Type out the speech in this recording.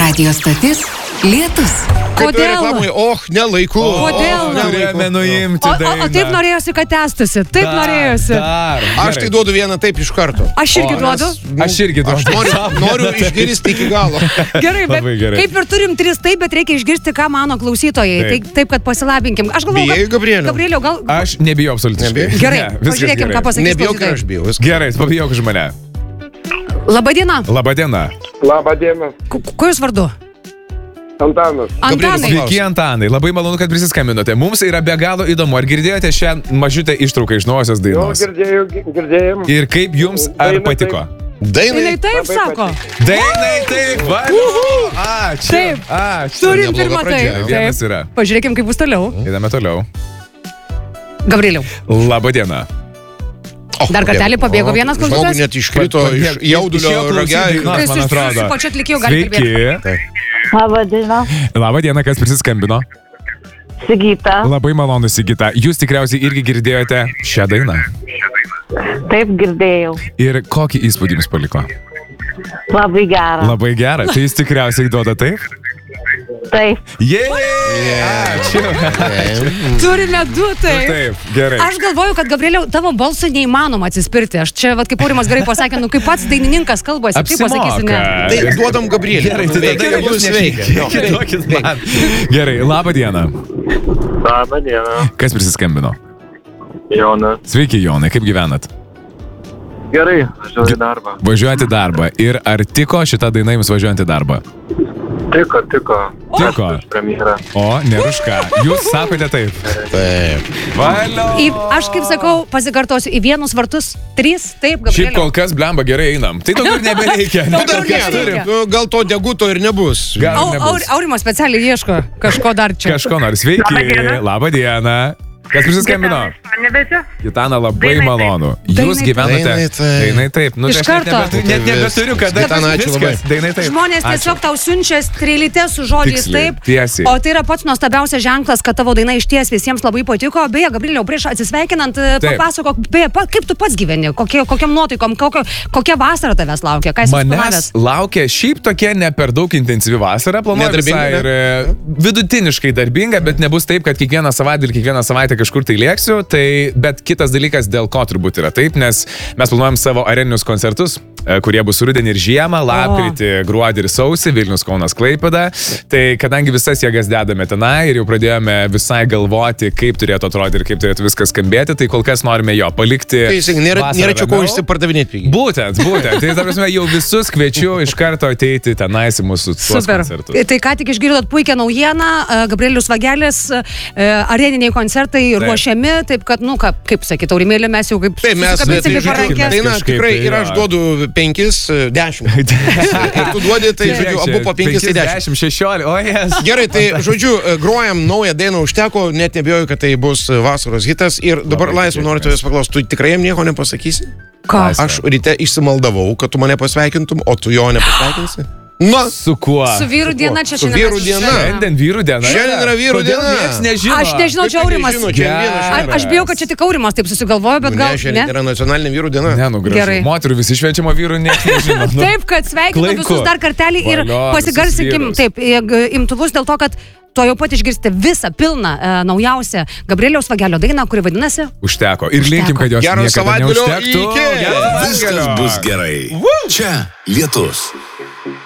Radio stotis Lietus. Kodėl? Reklamoje, nelaiku. Kodėl? Turėjome nuimti dainą. O taip norėjosi, kad tęstusi. Taip norėjosi. Aš tai duodu vieną taip iš karto. Aš irgi duodu. Aš noriu išgirsti iki galo. Gerai, bet kaip ir turim 3 taip, bet reikia išgirsti, ką mano klausytojai. Taip, kad pasilabinkim. Aš galvoju, bijai, Gabrieliau, gal... Aš nebijau absoliutiškai. Gerai, pažiūrėkim, ką pasakys. Nebijau, kad aš bijau. Gerai, pabijok už mane. Labadiena. Labadiena. Labadiena. Kuo jūs vardu? Antanas. Antanai. Sveiki, Antanai. Labai malonu, kad prisiskambinote. Mums yra be galo įdomu. Ar girdėjote šią mažutę ištrauką iš naujosios dainos? Girdėjom. Ir kaip jums ar patiko? Dainai taip sako. Dainai taip. Ačiū. Taip. Ačiū. Turim pirmą taip. Vienas yra. Pažiūrėkim, kaip bus toliau. Einame toliau. Gabrieliau. Labadiena. Dar kartelį pabėgo vienas klausytojas. Žmogų net iškrito iš jaudulio ragelio. Man atrodo. Su pačiu atlikėju gali kalbėti. Sveiki. Labadiena. Labadiena, kas prisiskambino? Sigita. Labai malonu, Sigita. Jūs tikriausiai irgi girdėjote šią dainą. Taip, girdėjau. Ir kokį įspūdį jums paliko? Labai gera. Labai gera. Tai jis tikriausiai duoda taip? Taip. Ačiū. Turime 2 taip. Taip, gerai. Aš galvoju, kad Gabrieliau, tavo balsą neįmanoma atsispirti. Aš čia, kaip Aurimas gerai pasakė, kaip pats dainininkas kalbasi, kaip pasakysi ne. Tai duodam Gabrieliui. Gerai, tai tada jūs veikia. Gerai, labą dieną. Labą dieną. Kas prisiskambino? Jonas. Sveiki, Jonai, kaip gyvenat? Gerai, važiuoju į darbą. Važiuojate į darbą. Ir ar tiko šitą dainą jums važiuojant į darbą? Tiko. Tiko. Premjera. O, neruška. Jūs sakote taip. Taip. Valio. Aš kaip sakau, pasikartosiu, į vienus vartus 3, taip, Šiaip Gabrieliau. kol kas, blemba, gerai einam. Tai daugiau nebereikia. Gal to deguto ir nebus. Gal nebus. Aurimas specialiai ieško kažko dar čia. Kažko nors. Sveiki. Labą dieną. Kas prisiskambino? Gitana, labai malonu. Jūs gyvenate... Dainai taip. Iš karto. Net nebeturiu, kada viskas. Dainai taip. Žmonės tiesiog tau siunčia strėlytes su žodžiais taip. Tiesiai. O tai yra pats nuostabiausias ženklas, kad tavo daina išties visiems labai patiko. Beje, Gabrieliau, prieš atsisveikinant, papasakok, kaip tu pats gyveni, kokiam nuotaikom, kokia vasara tavęs laukia, ką esi planavęs? Manęs laukia šiaip tokia ne per daug intensyvi vasara, planuoju visai ir vidutiniškai darbinga, bet nebus taip, kad kiekvieną savaitę ir kiekvieną savaitę kažkur tai lėksiu, bet kitas dalykas, dėl ko turbūt yra taip, nes mes planuojam savo areninius koncertus, kurie bus rudenį ir žiemą, lapkritį, gruodį ir sausį, Vilnius, Kaunas, Klaipėda. Tai kadangi visas jėgas dedame tenai ir jau pradėjome visai galvoti, kaip turėtų atrodyti ir kaip turėtų viskas skambėti, tai kol kas norime jo palikti. Tai nėra čia ko išsipardavinėti pigiai. Būtent. Tai ta prasme, jau visus kviečiu iš karto ateiti tenai į mūsų koncertus. Tai ką tik išgirdot puikią naujieną, Gabrielius Vagelis, areniniai koncertai ruošiami, taip kad, kaip sakyt, Aurimėlė, mes jau kaip susikabinsim į parankės. Daina tikrai ir aš duodu 5, 10. Ir tu duodi, tai žodžiu, abu po 5, tai 10. 16, o jes. Gerai, tai žodžiu, grojam naują dainą užteko, net nebijoju, kad tai bus vasaros hitas. Ir dabar laisvą noriu tavęs paklausti, tu tikrai jam nieko nepasakysi? Ką? Aš ryte išsimaldavau, kad tu mane pasveikintum, o tu jo nepasveikinsi? Su kuo? Su vyrų diena čia šiandien. Su vyrų diena. Šiandien vyrų diena. Šiandien yra vyrų diena. Niekas nežino. Aš nežinau, čia Aurimas. Aš bijau, kad čia tik Aurimas taip susigalvojo, bet gal... Ne, šiandien yra nacionalinė vyrų diena. Ne, gražu. Moterų visi švenčiamo vyrų niekas nežino. Taip, kad sveikinu visus dar kartelį ir pasigarsikim taip, imtuvus dėl to, kad to jau pat išgirsti visą pilną naujausią Gabrieliaus Vagelio dainą, kuri vadinasi Užteko. Ir linkim, kad jos niekada neužtektų. Gero savaitgalio. Viskas bus gerai. Čia Lietus.